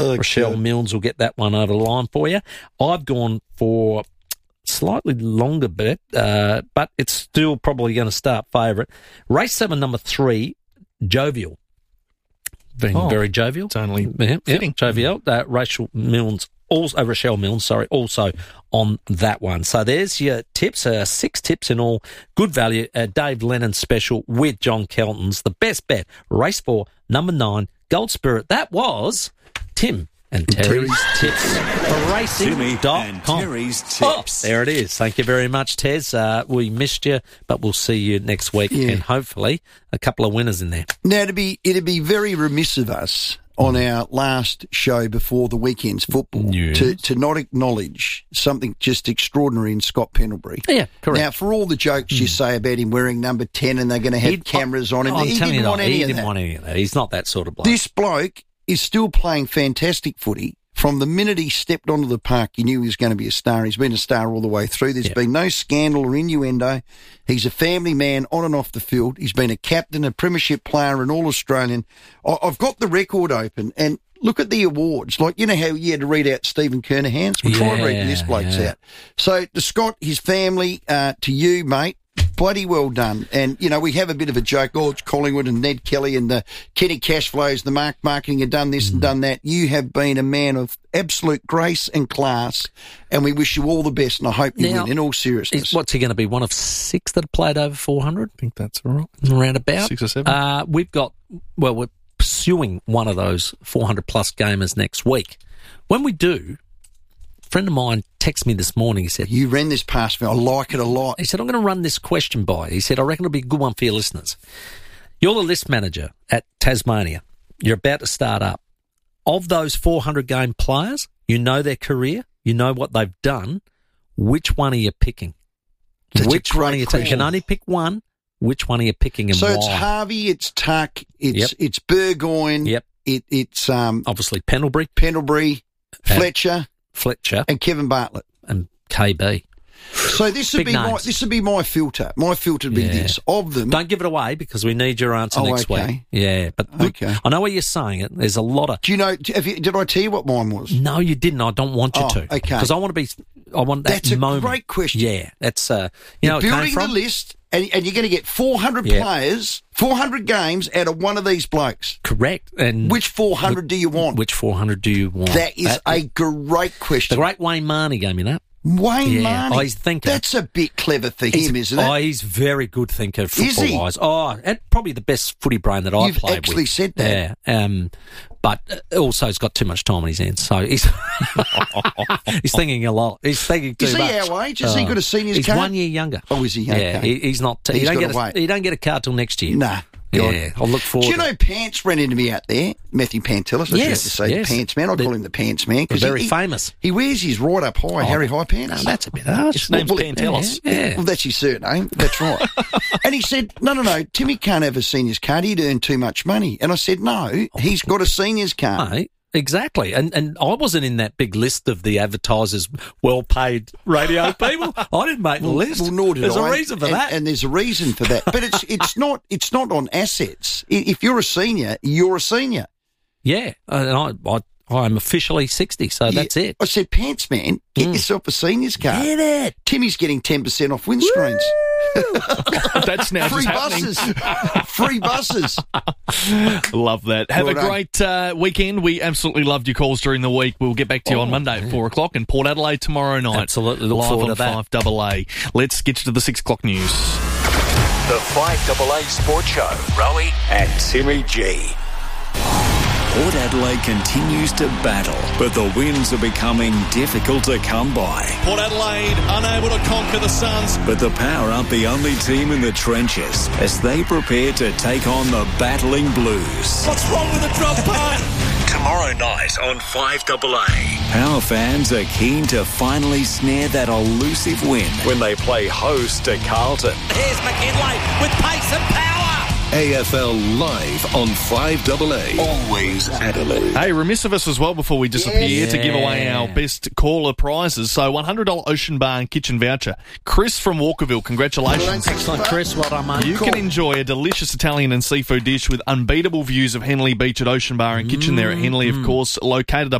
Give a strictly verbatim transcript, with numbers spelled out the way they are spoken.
Okay. Rochelle Milnes will get that one over the line for you. I've gone for slightly longer bet, uh, but it's still probably going to start favourite. Race seven, number three, Jovial. Being Oh, very jovial. It's only Yeah, fitting. yeah, jovial. Uh, Rachel Milnes, also, uh, Rochelle Milnes, sorry, also on that one. So there's your tips, uh, six tips in all. Good value. Uh, Dave Lennon special with John Kelton's. The best bet. Race four, number nine, Gold Spirit. That was Tim and Terry's, Terry's tips for racing Timmy dot and com. Terry's Oh, tips. there it is. Thank you very much, Tez. Uh, we missed you, but we'll see you next week, Yeah. and hopefully a couple of winners in there. Now, it'd be, it'd be very remiss of us on our last show before the weekend's football Yes. to, to not acknowledge something just extraordinary in Scott Pendlebury. Yeah, correct. Now, for all the jokes you say about him wearing number ten and they're going to have He'd- cameras on him, I'm he telling didn't you, want no, any he of didn't that. want any of that. He's not that sort of bloke. This bloke is still playing fantastic footy. From the minute he stepped onto the park, you knew he was going to be a star. He's been a star all the way through. There's Yeah. been no scandal or innuendo. He's a family man on and off the field. He's been a captain, a premiership player, an All-Australian. I- I've got the record open, and look at the awards. Like, you know how you had to read out Stephen Kernahan's? We'll try and read Yeah, this bloke's yeah. out. So, to Scott, his family, uh, to you, mate, bloody well done. And, you know, we have a bit of a joke. Oh, it's Collingwood and Ned Kelly and the Kenny Cashflows, the Mark Marketing have done this and done that. You have been a man of absolute grace and class, and we wish you all the best, and I hope you Now, win, in all seriousness. Is, what's he going to be? One of six that have played over four hundred? I think that's all right. Around about? Six or seven. Uh, we've got, well, we're pursuing one of those four hundred plus gamers next week. When we do, a friend of mine texted me this morning. He said, You ran this past me. I like it a lot. He said, I'm going to run this question by. He said, I reckon it'll be a good one for your listeners. You're the list manager at Tasmania. You're about to start up. Of those four hundred game players, you know their career, you know what they've done. Which one are you picking? That's a Which one great are you taking? You can question. only pick one. Which one are you picking and So why? it's Harvey, it's Tuck, it's Yep. it's Burgoyne, Yep. it, it's um, Obviously Pendlebury, Pendlebury, Uh, Fletcher, Fletcher, and Kevin Bartlett. and K B. So this would Big be my names. this would be my filter. My filter would be Yeah. this. Of them, Don't give it away because we need your answer Oh, next okay. week. Yeah, but look, Okay. I know where you're saying it. There's a lot of. do you know? Have you, did I tell you what mine was? No, you didn't. I don't want you Oh, to. okay. Because I want to be. I want that That's a moment. great question. Yeah, that's uh. You know, You're where it came building the from? list, and, and you're going to get four hundred Yeah. players, four hundred games out of one of these blokes. Correct. And Which four hundred do you want? which four hundred do you want? That is a great the question. great Wayne Marnie gave me that. Wayne Yeah, Marnie. oh, he's thinking. That's a bit clever for He's- him, isn't it? Oh, he's very good thinker, Is he? football wise. Oh, and probably the best footy brain that I've You've played actually with. said that. Yeah. Um, but uh, also he's got too much time on his hands, so he's he's thinking a lot. He's thinking too Is he much. our age? Has he Oh. got a senior's He's card? one year younger. Oh, is he? Yeah, Okay. he, he's not. He He's don't gotta get a, wait. he don't get a card till next year. Nah. Yeah, I'll look forward. Do you to know it. Pants ran into me out there? Matthew Pantelis, I Yes, should have to say yes. Pants Man. I The- call him the Pants Man. 'cause very he, he- famous. He wears his right up high, Harry High Pants. No, that's a bit harsh. His name's Well, Pantelis. Yeah, yeah. Well, that's his surname. That's right. And he said, no, no, no, Timmy can't have a senior's card. He'd earn too much money. And I said, no, he's got a senior's card. Mate, exactly. And and I wasn't in that big list of the advertisers, well-paid radio people. I didn't make the Well, list. well, nor did There's I. a reason for and, that. and there's a reason for that. But it's it's not it's not on assets. I- If you're a senior, you're a senior. yeah, and I, I I'm officially sixty, so that's Yeah. it. I said, Pants Man, get Mm. yourself a senior's card. Get it. Timmy's getting ten percent off windscreens. That's now Free just happening. buses. Free buses. Love that. Have Well a done. great uh, weekend. We absolutely loved your calls during the week. We'll get back to you on Oh, Monday at four o'clock and Port Adelaide tomorrow night. Absolutely look Live forward on to that. five double A. Let's get you to the six o'clock news. The five double A Sports Show. Rowie and Timmy G. Port Adelaide continues to battle, but the wins are becoming difficult to come by. Port Adelaide unable to conquer the Suns. But the Power aren't the only team in the trenches as they prepare to take on the battling Blues. What's wrong with the drop punt? Tomorrow night on five double A. Power fans are keen to finally snare that elusive win when they play host to Carlton. Here's McKinlay with pace and power. A F L live on five A A. Always Adelaide. Hey, remiss of us as well before we disappear Yes. to give away our best caller prizes. So one hundred dollars Ocean Bar and Kitchen voucher. Chris from Walkerville, congratulations. Excellent, Chris. Well done, mate. You can enjoy a delicious Italian and seafood dish with unbeatable views of Henley Beach at Ocean Bar and Kitchen there at Henley, of course, located